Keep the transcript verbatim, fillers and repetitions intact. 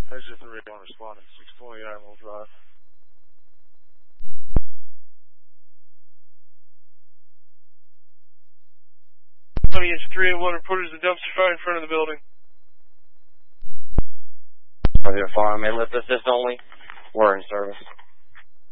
Exit three one responding six twenty Admiral Drive. County is three eight one, reporters the dumpster fire in front of the building. Are there fire may lift assist only? We're in service.